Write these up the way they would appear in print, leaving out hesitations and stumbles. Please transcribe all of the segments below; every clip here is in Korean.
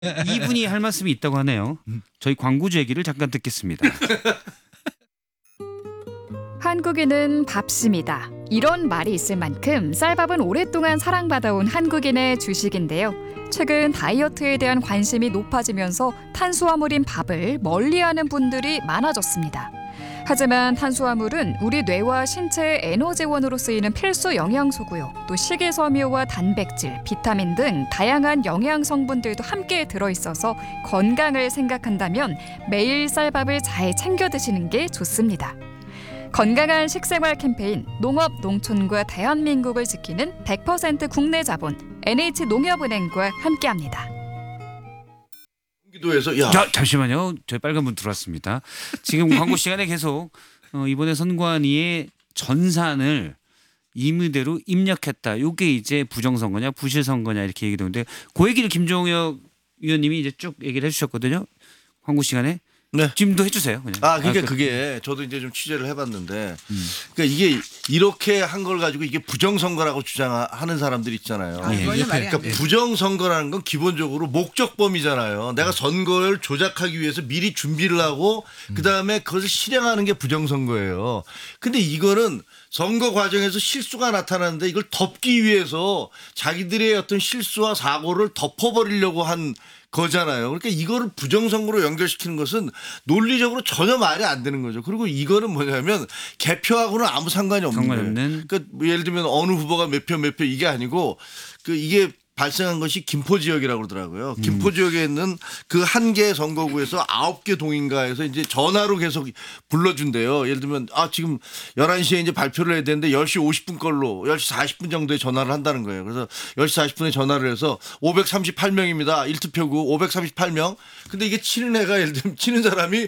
이분이 할 말씀이 있다고 하네요. 저희 광고주 얘기를 잠깐 듣겠습니다. 한국인은 밥심이다. 이런 말이 있을 만큼 쌀밥은 오랫동안 사랑받아온 한국인의 주식인데요. 최근 다이어트에 대한 관심이 높아지면서 탄수화물인 밥을 멀리하는 분들이 많아졌습니다. 하지만 탄수화물은 우리 뇌와 신체의 에너지원으로 쓰이는 필수 영양소고요. 또 식이섬유와 단백질, 비타민 등 다양한 영양 성분들도 함께 들어있어서 건강을 생각한다면 매일 쌀밥을 잘 챙겨 드시는 게 좋습니다. 건강한 식생활 캠페인 농업 농촌과 대한민국을 지키는 100% 국내 자본 NH농협은행과 함께합니다. 경기도에서 잠시만요. 저희 빨간 분 들어왔습니다. 지금 광고 시간에 계속 이번에 선관위의 전산을 임의대로 입력했다. 이게 이제 부정선거냐 부실선거냐 이렇게 얘기되는데 그 얘기를 김종혁 위원님이 이제 쭉 얘기를 해주셨거든요. 광고 시간에. 네. 지금도 해주세요. 그냥. 그러니까 그게 저도 이제 좀 취재를 해봤는데, 그러니까 이게 이렇게 한 걸 가지고 이게 부정선거라고 주장하는 사람들 있잖아요. 그러니까 부정선거라는 건 기본적으로 목적범이잖아요. 내가 선거를 조작하기 위해서 미리 준비를 하고 그 다음에 그것을 실행하는 게 부정선거예요. 근데 이거는 선거 과정에서 실수가 나타나는데 이걸 덮기 위해서 자기들의 어떤 실수와 사고를 덮어버리려고 한 거잖아요. 그러니까 이거를 부정선거로 연결시키는 것은 논리적으로 전혀 말이 안 되는 거죠. 그리고 이거는 뭐냐면 개표하고는 아무 상관이 없는 거예요. 그러니까 예를 들면 어느 후보가 몇 표 이게 아니고 이게 발생한 것이 김포 지역이라고 그러더라고요. 김포 지역에 있는 그 한 개 선거구에서 9개 동인가에서 이제 전화로 계속 불러준대요. 예를 들면 지금 11시에 이제 발표를 해야 되는데 10시 50분 걸로 10시 40분 정도에 전화를 한다는 거예요. 그래서 10시 40분에 전화를 해서 538명입니다. 1투표구 538명. 근데 이게 치는 애가 예를 들면 치는 사람이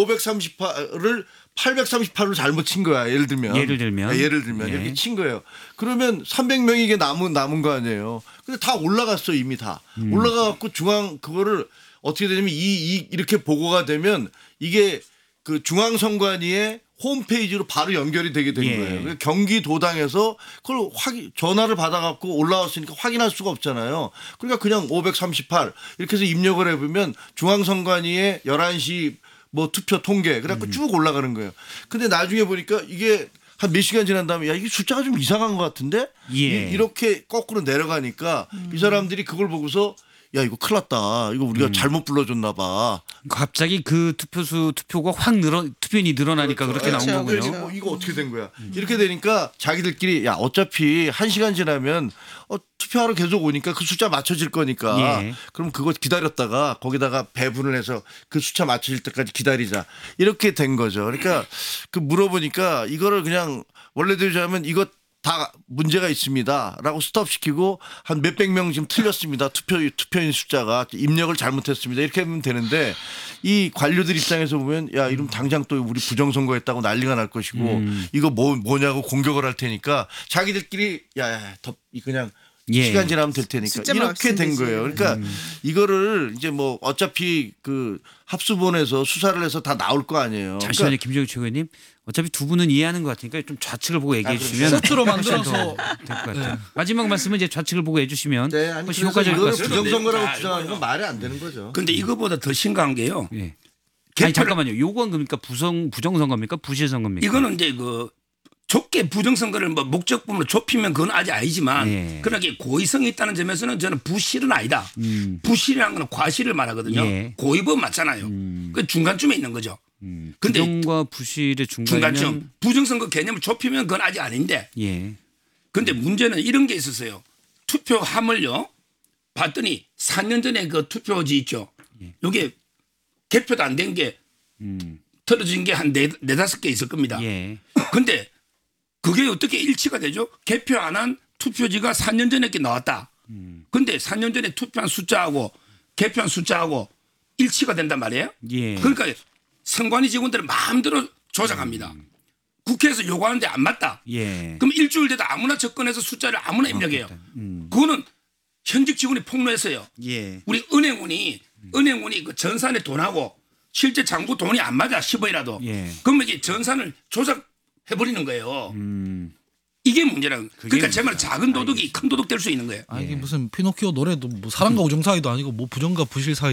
538을 838로 잘못 친 거야. 예를 들면 예. 이렇게 친 거예요. 그러면 300명이 이게 남은 거 아니에요. 근데 다 올라갔어 이미 다. 올라가갖고 중앙 그거를 어떻게 되냐면 이렇게 보고가 되면 이게 그 중앙선관위의 홈페이지로 바로 연결이 되게 된 거예요. 경기도당에서 그걸 전화를 받아갖고 올라왔으니까 확인할 수가 없잖아요. 그러니까 그냥 538 이렇게 해서 입력을 해보면 중앙선관위의 11시 뭐 투표 통계 그래갖고 쭉 올라가는 거예요. 근데 나중에 보니까 이게 한 몇 시간 지난 다음에 이게 숫자가 좀 이상한 것 같은데 이렇게 거꾸로 내려가니까 이 사람들이 그걸 보고서 이거 큰일 났다. 이거 우리가 잘못 불러줬나 봐. 갑자기 그 투표가 투표인이 늘어나니까 그렇게 나온 거고요. 이거 어떻게 된 거야. 이렇게 되니까 자기들끼리 어차피 1시간 지나면 투표하러 계속 오니까 그 숫자 맞춰질 거니까 그럼 그거 기다렸다가 거기다가 배분을 해서 그 숫자 맞춰질 때까지 기다리자. 이렇게 된 거죠. 그러니까 물어보니까 이거를 그냥 원래대로 하면 이거 다 문제가 있습니다라고 스톱시키고 한 몇백 명 지금 틀렸습니다. 투표인 숫자가 입력을 잘못했습니다. 이렇게 하면 되는데 이 관료들 입장에서 보면 이러면 당장 또 우리 부정선거했다고 난리가 날 것이고 이거 뭐냐고 공격을 할 테니까 자기들끼리 그냥 시간 지나면 될 테니까 이렇게 된 거예요. 그러니까 이거를 이제 뭐 어차피 그 합수본에서 수사를 해서 다 나올 거 아니에요. 잠시만요. 김종혁 최고위원님. 어차피 두 분은 이해하는 것 같으니까 좀 좌측을 보고 얘기해 주시면 소트로 만들어서 될 것 같아요. 마지막 말씀은 이제 좌측을 보고 해주시면 훨씬 효과적일 것 같습니다. 부정선거라고 주장하는 건 말이 안 되는 거죠. 그런데 이거보다 더 심각한 게요. 아니 잠깐만요. 요건 그러니까 부정선거입니까? 부실선거입니까? 이거는 이제 좁게 부정선거를 목적범으로 좁히면 그건 아직 아니지만 그러나 고의성이 있다는 점에서는 저는 부실은 아니다. 부실이라는 건 과실을 말하거든요. 고의범 맞잖아요. 그 중간쯤에 있는 거죠. 근데 부정과 부실의 중간쯤 부정선거 개념을 좁히면 그건 아직 아닌데. 근데 문제는 이런 게 있었어요. 투표함을요 봤더니 4년 전에 그 투표지 있죠. 이게 개표도 안 된 게 틀어진 게 한 네다섯 개 있을 겁니다. 근데 그게 어떻게 일치가 되죠? 개표 안 한 투표지가 4년 전에 게 나왔다. 근데 4년 전에 투표한 숫자하고 개표한 숫자하고 일치가 된단 말이에요. 그러니까 선관위 직원들은 마음대로 조작합니다. 국회에서 요구하는데 안 맞다. 그럼 일주일 돼도 아무나 접근해서 숫자를 아무나 입력해요. 그거는 현직 직원이 폭로했어요. 우리 은행원이 그 전산에 돈하고 실제 장부 돈이 안 맞아 10원이라도. 그러면 이게 전산을 조작해버리는 거예요. 이게 문제라는 거예요. 그러니까 제 말은 작은 도덕이 큰 도덕 될 수 있는 거예요. 이게 무슨 피노키오 노래도 뭐 사랑과 우정 사이도 아니고 뭐 부정과 부실 사이